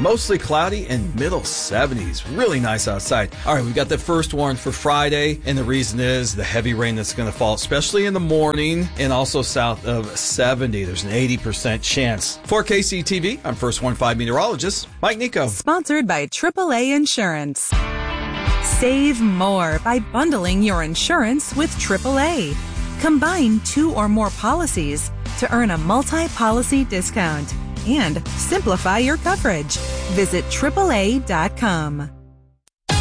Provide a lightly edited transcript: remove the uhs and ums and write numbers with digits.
Mostly cloudy and middle 70s. Really nice outside. All right, we've got the first warning for Friday, and the reason is the heavy rain that's going to fall, especially in the morning and also south of 70. There's an 80% chance. For KCTV, I'm First Warn 5 meteorologist Mike Nico. Sponsored by AAA Insurance. Save more by bundling your insurance with AAA. Combine 2 or more policies to earn a multi-policy discount and simplify your coverage. Visit AAA.com.